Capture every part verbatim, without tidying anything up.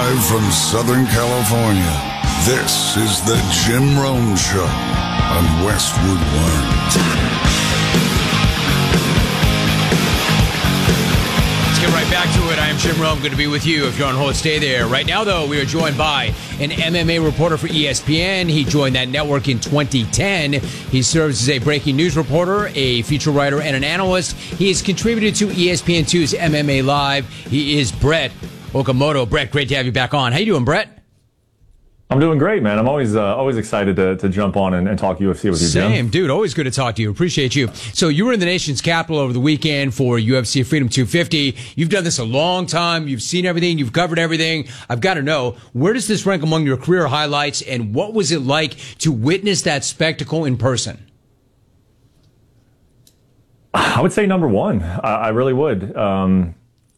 Live from Southern California, this is the Jim Rome Show on Westwood One. Let's get right back to it. I am Jim Rome. Good to be with you. If you're on hold, stay there. Right now, though, we are joined by an M M A reporter for E S P N. He joined that network in twenty ten. He serves as a breaking news reporter, a feature writer, and an analyst. He has contributed to E S P N two's M M A Live. He is Brett Okamoto. Brett, great to have you back on. How you doing, Brett? I'm doing great, man. I'm always uh, always excited to, to jump on and, and talk U F C with you, Jim. Same, dude. Always good to talk to you. Appreciate you. So you were in the nation's capital over the weekend for U F C Freedom two fifty. You've done this a long time. You've seen everything. You've covered everything. I've got to know, where does this rank among your career highlights, and what was it like to witness that spectacle in person? I would say number one. I, I really would. Um,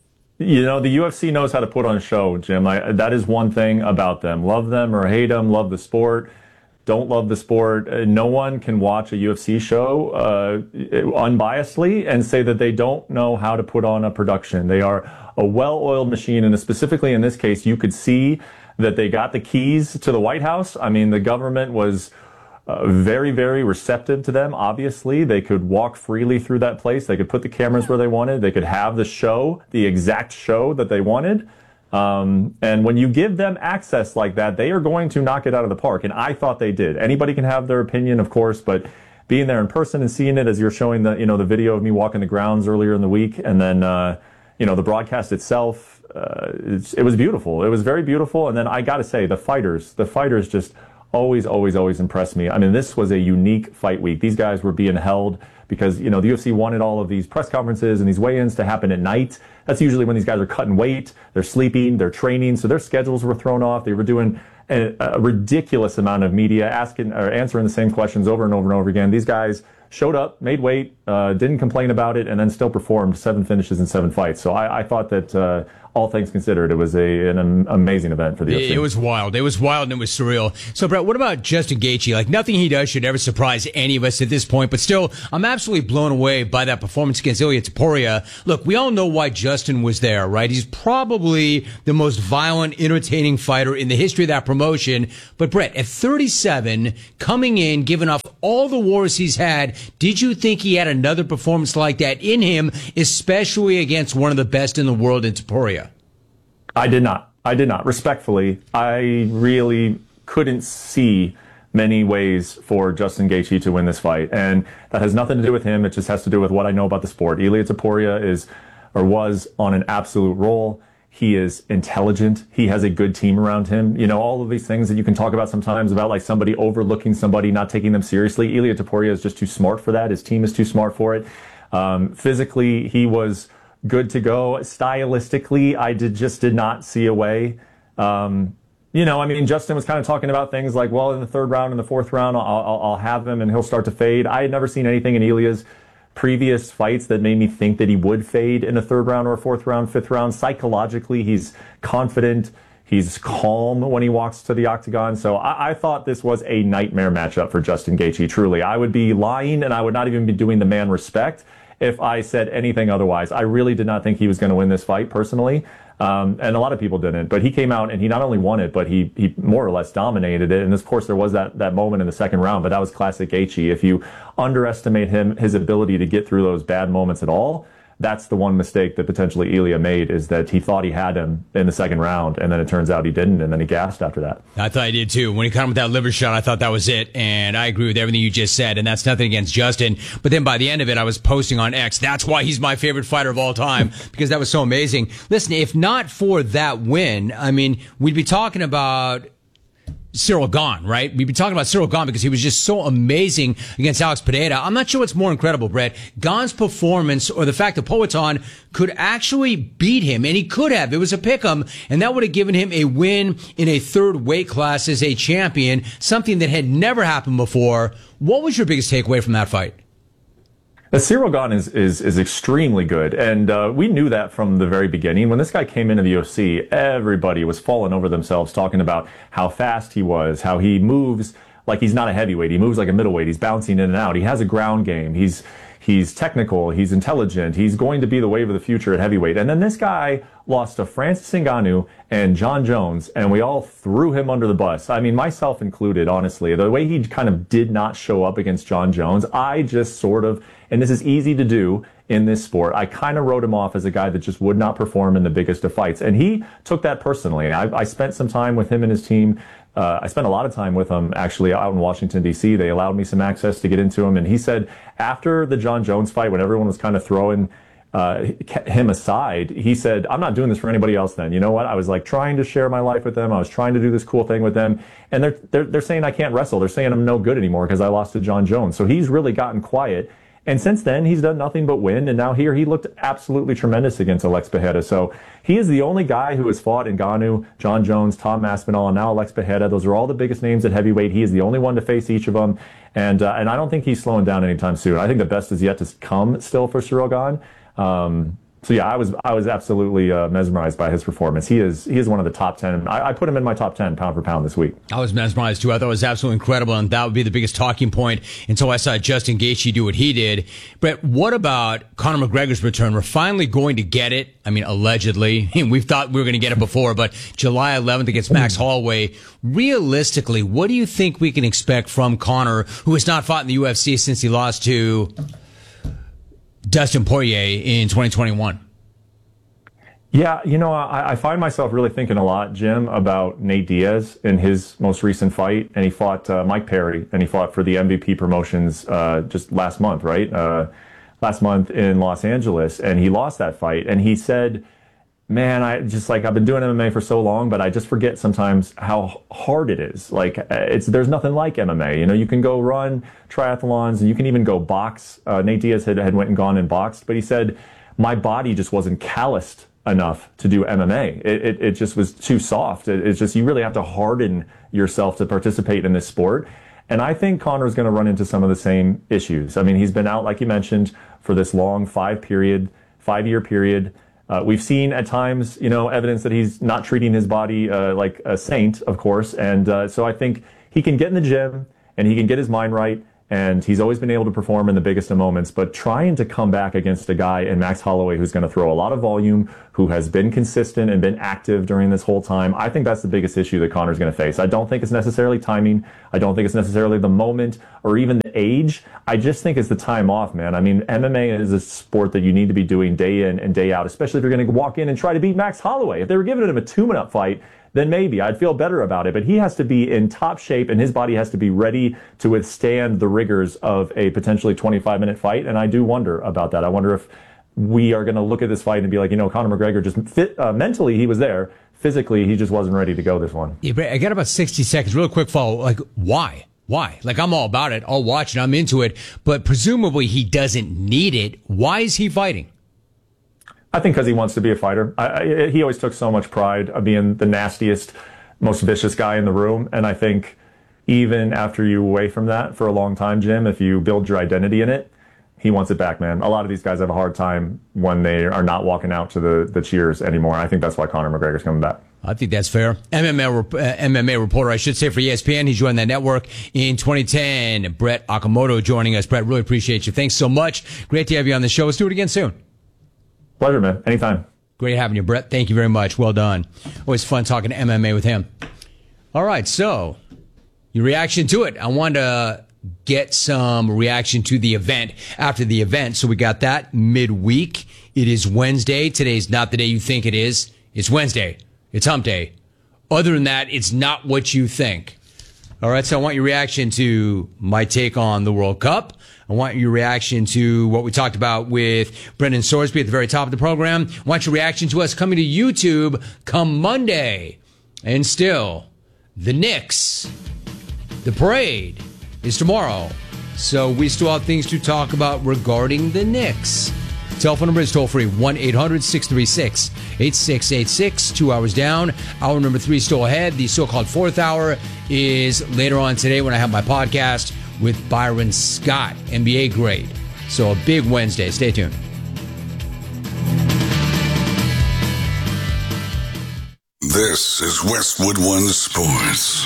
You know, the U F C knows how to put on a show, Jim. I, that is one thing about them. Love them or hate them, love the sport, don't love the sport. Uh, no one can watch a U F C show uh, unbiasedly and say that they don't know how to put on a production. They are a well-oiled machine, and specifically in this case, you could see that they got the keys to the White House. I mean, the government was Uh, very, very receptive to them. Obviously, they could walk freely through that place. They could put the cameras where they wanted. They could have the show, the exact show that they wanted. Um, and when you give them access like that, they are going to knock it out of the park. And I thought they did. Anybody can have their opinion, of course, but being there in person and seeing it, as you're showing the, you know, the video of me walking the grounds earlier in the week, and then, uh, you know, the broadcast itself, uh, it's, it was beautiful. It was very beautiful. And then I got to say, the fighters, the fighters just always, always, always impressed me. I mean, this was a unique fight week. These guys were being held because, you know, the U F C wanted all of these press conferences and these weigh-ins to happen at night. That's usually when these guys are cutting weight, they're sleeping, they're training, so their schedules were thrown off. They were doing a, a ridiculous amount of media, asking or answering the same questions over and over and over again. These guys showed up, made weight, uh, didn't complain about it, and then still performed seven finishes in seven fights. So I, I thought that, uh, all things considered, it was a an am- amazing event for the U F C. It was wild. It was wild and it was surreal. So, Brett, what about Justin Gaethje? Like, nothing he does should ever surprise any of us at this point, but still, I'm absolutely blown away by that performance against Ilia Topuria. Look, we all know why Justin was there, right? He's probably the most violent, entertaining fighter in the history of that promotion. But, Brett, at thirty-seven, coming in, giving off all the wars he's had, did you think he had another performance like that in him, especially against one of the best in the world in Topuria? I did not. I did not. Respectfully, I really couldn't see many ways for Justin Gaethje to win this fight. And that has nothing to do with him. It just has to do with what I know about the sport. Ilia Topuria is, or was, on an absolute roll. He is intelligent. He has a good team around him. You know, all of these things that you can talk about sometimes about, like somebody overlooking somebody, not taking them seriously. Ilia Topuria is just too smart for that. His team is too smart for it. Um, physically, he was good to go. Stylistically, I did just did not see a way. Um, you know, I mean, Justin was kind of talking about things like, well, in the third round and the fourth round, I'll, I'll, I'll have him and he'll start to fade. I had never seen anything in Ilia's previous fights that made me think that he would fade in a third round or a fourth round, fifth round. Psychologically, he's confident. He's calm when he walks to the octagon. So I, I thought this was a nightmare matchup for Justin Gaethje, truly. I would be lying and I would not even be doing the man respect if I said anything otherwise. I really did not think he was going to win this fight, personally. Um, and a lot of people didn't. But he came out and he not only won it, but he he more or less dominated it. And of course, there was that, that moment in the second round, but that was classic Gaethje. If you underestimate him, his ability to get through those bad moments at all, that's the one mistake that potentially Ilia made, is that he thought he had him in the second round, and then it turns out he didn't, and then he gassed after that. I thought he did too. When he caught him with that liver shot, I thought that was it, and I agree with everything you just said, and that's nothing against Justin. But then by the end of it, I was posting on X, that's why he's my favorite fighter of all time, because that was so amazing. Listen, if not for that win, I mean, we'd be talking about Cyril Gane, right? We've been talking about Cyril Gane because he was just so amazing against Alex Pereira. I'm not sure what's more incredible, Brett. Gane's performance or the fact that Poatan could actually beat him, and he could have. It was a pick'em, and that would have given him a win in a third weight class as a champion, something that had never happened before. What was your biggest takeaway from that fight? The Cyril Gane is, is, is extremely good, and uh, we knew that from the very beginning. When this guy came into the U F C, everybody was falling over themselves talking about how fast he was, how he moves like he's not a heavyweight. He moves like a middleweight. He's bouncing in and out. He has a ground game. He's He's technical. He's intelligent. He's going to be the wave of the future at heavyweight. And then this guy lost to Francis Ngannou and John Jones, and we all threw him under the bus. I mean, myself included, honestly. The way he kind of did not show up against John Jones, I just sort of, and this is easy to do in this sport, I kind of wrote him off as a guy that just would not perform in the biggest of fights. And he took that personally. I, I spent some time with him and his team. Uh, I spent a lot of time with him actually out in Washington, D C. They allowed me some access to get into him. And he said after the John Jones fight, when everyone was kind of throwing uh, him aside, he said, I'm not doing this for anybody else then. You know what? I was like trying to share my life with them. I was trying to do this cool thing with them. And they're, they're, they're saying I can't wrestle. They're saying I'm no good anymore because I lost to John Jones. So he's really gotten quiet. And since then, he's done nothing but win. And now here, he looked absolutely tremendous against Alex Pereira. So he is the only guy who has fought Ngannou, John Jones, Tom Aspinall, and now Alex Pereira. Those are all the biggest names at heavyweight. He is the only one to face each of them. And uh, and I don't think he's slowing down anytime soon. I think the best is yet to come still for Ciryl Gane. Um, So yeah, I was I was absolutely uh, mesmerized by his performance. He is he is one of the top ten. I, I put him in my top ten pound for pound this week. I was mesmerized too. I thought it was absolutely incredible, and that would be the biggest talking point until I saw Justin Gaethje do what he did. Brett, what about Conor McGregor's return? We're finally going to get it. I mean, allegedly, we've thought we were going to get it before, but July eleventh against Max Holloway. Realistically, what do you think we can expect from Conor, who has not fought in the U F C since he lost to Dustin Poirier in twenty twenty-one? Yeah, you know, I, I find myself really thinking a lot, Jim, about Nate Diaz in his most recent fight, and he fought uh, Mike Perry, and he fought for the M V P Promotions uh, just last month, right? Uh, last month in Los Angeles, and he lost that fight, and he said, man, I just like, I've been doing M M A for so long, but I just forget sometimes how hard it is. Like, it's, there's nothing like M M A. You know, you can go run triathlons, and you can even go box. Uh, Nate Diaz had, had went and gone and boxed, but he said, my body just wasn't calloused enough to do M M A. It, it, it just was too soft. It, it's just, you really have to harden yourself to participate in this sport. And I think Conor's going to run into some of the same issues. I mean, he's been out, like you mentioned, for this long five period, five year period. Uh, we've seen at times, you know, evidence that he's not treating his body uh, like a saint, of course. And uh, so I think he can get in the gym and he can get his mind right. And he's always been able to perform in the biggest of moments, but trying to come back against a guy in Max Holloway who's going to throw a lot of volume, who has been consistent and been active during this whole time, I think that's the biggest issue that Conor's going to face. I don't think it's necessarily timing. I don't think it's necessarily the moment or even the age. I just think it's the time off, man. I mean, M M A is a sport that you need to be doing day in and day out, especially if you're going to walk in and try to beat Max Holloway. If they were giving him a two-minute fight, then maybe I'd feel better about it. But he has to be in top shape, and his body has to be ready to withstand the rigors of a potentially twenty-five minute fight. And I do wonder about that. I wonder if we are going to look at this fight and be like, you know, Conor McGregor just fit, uh, mentally he was there. Physically, he just wasn't ready to go this one. Yeah, I got about sixty seconds. Real quick follow. Like, why? Why? Like, I'm all about it. I'll watch it. I'm into it. But presumably he doesn't need it. Why is he fighting? I think because he wants to be a fighter. I, I, he always took so much pride of being the nastiest, most vicious guy in the room. And I think even after you away from that for a long time, Jim, if you build your identity in it, he wants it back, man. A lot of these guys have a hard time when they are not walking out to the, the cheers anymore. I think that's why Conor McGregor's coming back. I think that's fair. M M A, uh, M M A reporter, I should say, for E S P N. He joined that network in twenty ten. Brett Okamoto joining us. Brett, really appreciate you. Thanks so much. Great to have you on the show. Let's do it again soon. Pleasure, man. Anytime. Great having you, Brett. Thank you very much. Well done. Always fun talking to M M A with him. All right, so your reaction to it. I wanted to get some reaction to the event after the event. So we got that midweek. It is Wednesday. Today's not the day you think it is. It's Wednesday. It's hump day. Other than that, it's not what you think. All right, so I want your reaction to my take on the World Cup. I want your reaction to what we talked about with Brendan Sorsby at the very top of the program. I want your reaction to us coming to YouTube come Monday. And still, the Knicks, the parade is tomorrow. So we still have things to talk about regarding the Knicks. Telephone number is toll free, one eight hundred six three six eight six eight six. Two hours down. Hour number three still ahead. The so-called fourth hour is later on today when I have my podcast with Byron Scott, N B A grade. So a big Wednesday. Stay tuned. This is Westwood One Sports.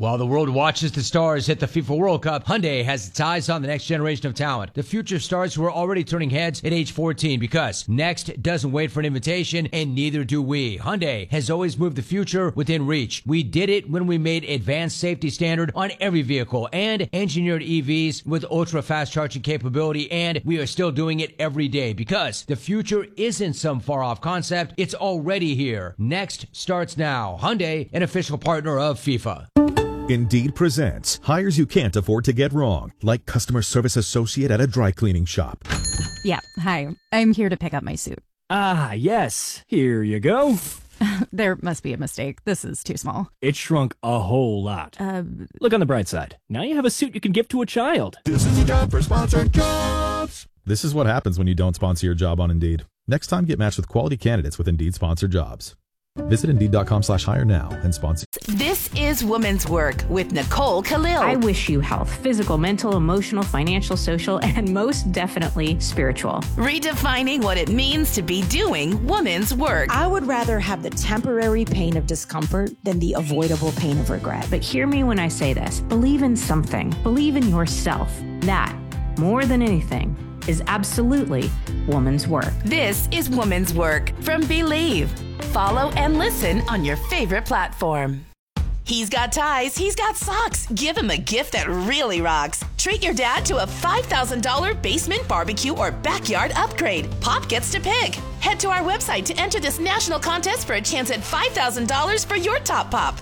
While the world watches the stars hit the FIFA World Cup, Hyundai has its eyes on the next generation of talent. The future stars who are already turning heads at age fourteen, because next doesn't wait for an invitation, and neither do we. Hyundai has always moved the future within reach. We did it when we made advanced safety standard on every vehicle and engineered E Vs with ultra-fast charging capability, and we are still doing it every day, because the future isn't some far-off concept. It's already here. Next starts now. Hyundai, an official partner of FIFA. Indeed presents hires you can't afford to get wrong, like customer service associate at a dry cleaning shop. Yeah, hi. I'm here to pick up my suit. Ah, yes. Here you go. There must be a mistake. This is too small. It shrunk a whole lot. Uh, Look on the bright side. Now you have a suit you can give to a child. This is a job for sponsored jobs. This is what happens when you don't sponsor your job on Indeed. Next time, get matched with quality candidates with Indeed sponsored jobs. Visit Indeed.com slash hire now and sponsor. This is Women's Work with Nicole Khalil. I wish you health, physical, mental, emotional, financial, social, and most definitely spiritual. Redefining what it means to be doing women's work. I would rather have the temporary pain of discomfort than the avoidable pain of regret. But hear me when I say this. Believe in something. Believe in yourself. That, more than anything, is absolutely woman's work. This is Women's Work from Believe. Follow and listen on your favorite platform. He's got ties, he's got socks. Give him a gift that really rocks. Treat your dad to a five thousand dollars basement barbecue or backyard upgrade. Pop gets to pick. Head to our website to enter this national contest for a chance at five thousand dollars for your top pop.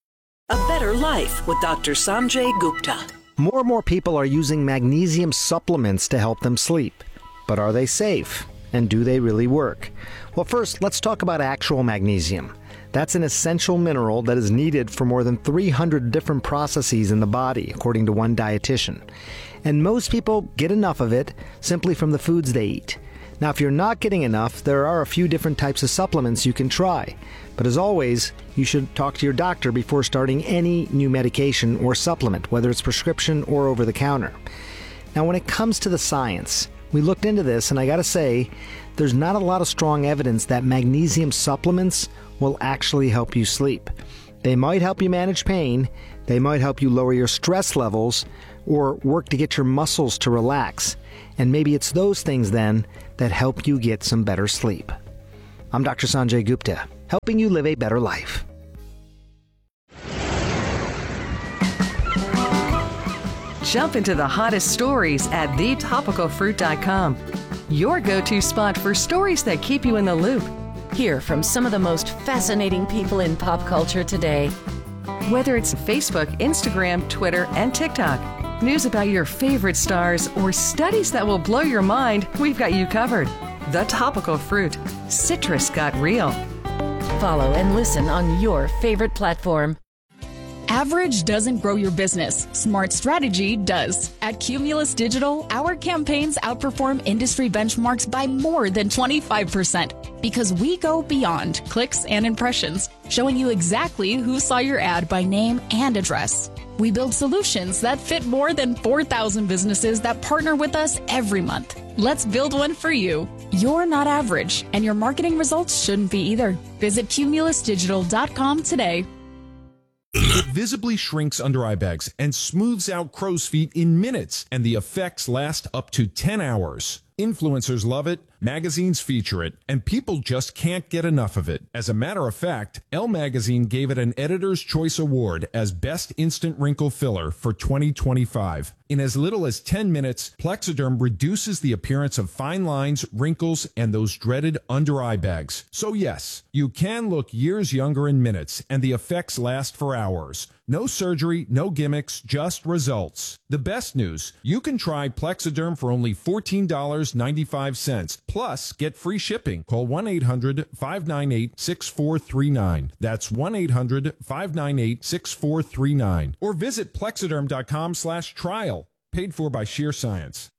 A Better Life with Doctor Sanjay Gupta. More and more people are using magnesium supplements to help them sleep. But are they safe? And do they really work? Well, first, let's talk about actual magnesium. That's an essential mineral that is needed for more than three hundred different processes in the body, according to one dietitian. And most people get enough of it simply from the foods they eat. Now, if you're not getting enough, there are a few different types of supplements you can try. But as always, you should talk to your doctor before starting any new medication or supplement, whether it's prescription or over the counter. Now, when it comes to the science, we looked into this, and I gotta say, there's not a lot of strong evidence that magnesium supplements will actually help you sleep. They might help you manage pain, they might help you lower your stress levels, or work to get your muscles to relax. And maybe it's those things then that help you get some better sleep. I'm Doctor Sanjay Gupta, helping you live a better life. Jump into the hottest stories at the topical fruit dot com. Your go-to spot for stories that keep you in the loop. Hear from some of the most fascinating people in pop culture today. Whether it's Facebook, Instagram, Twitter, and TikTok, news about your favorite stars, or studies that will blow your mind, we've got you covered. The Topical Fruit. Citrus got real. Follow and listen on your favorite platform. Average doesn't grow your business. Smart strategy does. At Cumulus Digital, our campaigns outperform industry benchmarks by more than twenty-five percent because we go beyond clicks and impressions, showing you exactly who saw your ad by name and address. We build solutions that fit more than four thousand businesses that partner with us every month. Let's build one for you. You're not average, and your marketing results shouldn't be either. Visit cumulus digital dot com today. It visibly shrinks under eye bags and smooths out crow's feet in minutes, and the effects last up to ten hours. Influencers love it, magazines feature it, and people just can't get enough of it. As a matter of fact, Elle Magazine gave it an Editor's Choice Award as Best Instant Wrinkle Filler for twenty twenty-five. In as little as ten minutes, Plexiderm reduces the appearance of fine lines, wrinkles, and those dreaded under-eye bags. So yes, you can look years younger in minutes, and the effects last for hours. No surgery, no gimmicks, just results. The best news, you can try Plexiderm for only fourteen dollars and ninety-five cents. Plus, get free shipping. Call one eight hundred five nine eight six four three nine. That's one eight hundred five nine eight six four three nine. Or visit plexiderm dot com slash trial. Paid for by Sheer Science.